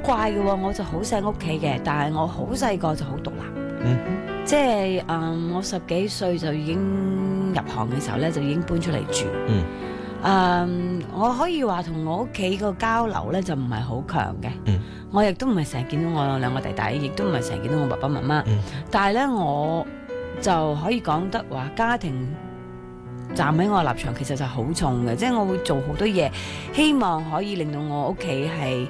怪嘅喎，我就好錫屋企嘅，但係我好細個就好獨立。 嗯即係我10幾歲就已經入行嘅時候咧，就已經搬出嚟住。我可以話同我屋企個交流咧就唔係好強嘅。我亦都唔係成日見到我兩個弟弟，亦都唔係成日見到我爸爸媽媽。但係咧，我就可以講得話家庭站喺我立場，其實就好重嘅。即係我會做好多嘢，希望可以令到我屋企係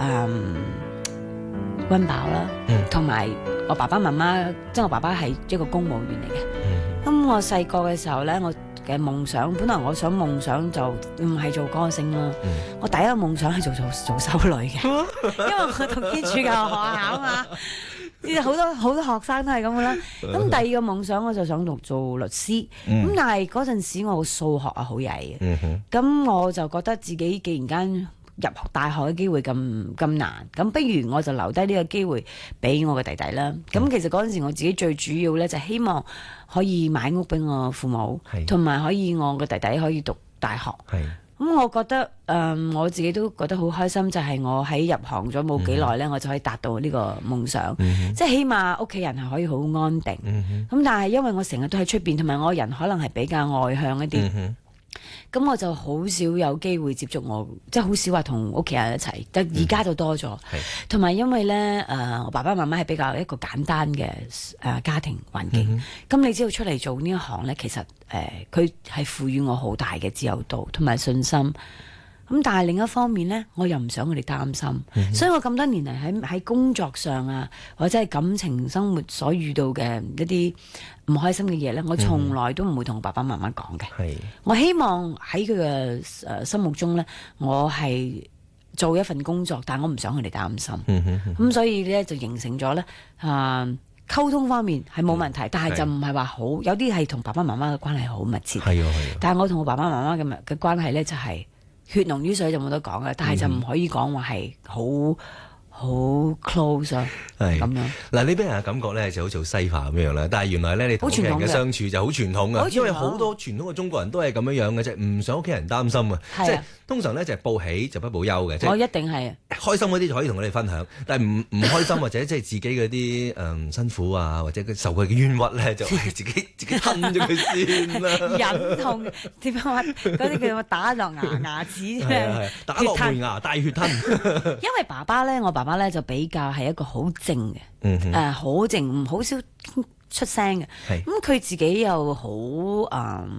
溫飽啦，同埋我爸爸媽媽，即係我爸爸係一個公務員嚟嘅。咁我細個嘅時候咧，我嘅夢想，本來我想夢想就唔係做歌星啦。我第一個夢想係做修女嘅，因為我讀天主教學校啊嘛。好多學生都係咁嘅啦。咁第二個夢想我就想做律師。咁但係嗰陣時我數學好曳嘅。咁我就覺得自己既然間入大學嘅機會咁難，咁不如我就留低呢個機會俾我嘅弟弟啦。咁其實嗰陣時我自己最主要咧就希望可以買屋俾我父母，同埋可以我嘅弟弟可以讀大學。咁我覺得我自己都覺得好開心，就係我喺入行咗冇幾耐咧，我就可以達到呢個夢想。即係起碼屋企人係可以好安定。咁但係因為我成日都喺出邊，同埋我人可能係比較外向一啲。咁我就好少有機會接觸我，即係好少話同屋企人一齊。但而家就多咗，同埋因為咧我爸爸媽媽係比較一個簡單嘅家庭環境。咁你知道出嚟做呢一行咧，其實佢係賦予我好大嘅自由度同埋信心。咁但係另一方面咧，我又唔想佢哋擔心，所以我咁多年嚟喺工作上啊，或者係感情生活所遇到嘅一啲唔開心嘅嘢咧，我從來都唔會同我爸爸媽媽講嘅。我希望喺佢嘅心目中咧，我係做一份工作，但我唔想佢哋擔心。咁所以咧就形成咗咧溝通方面係冇問題，但係就唔係話好，有啲係同爸爸媽媽嘅關係好密切。但係我同我爸爸媽媽嘅關係咧就係血濃於水就冇得講嘅，但係就唔可以講話係好 close 啊，咁樣。 嗱，你俾人嘅感覺咧就好似好西化咁樣啦，但係原來咧你同屋企人嘅相處就好傳統嘅，因為好多傳統嘅中國人都係咁樣嘅啫，唔想屋企人擔心啊，即係通常咧就係報喜就不報憂嘅。 我一定係開心嗰啲就可以同佢哋分享，但係唔開心或者即係自己嗰啲辛苦啊，或者受佢嘅冤屈咧，就自己吞咗佢先啦。 忍痛點樣話？嗰啲叫打落牙齒打落門牙大血吞。 因為爸爸咧，我爸爸咧就比較係一個好靜嘅，好靜，唔好少出聲嘅。咁佢自己又好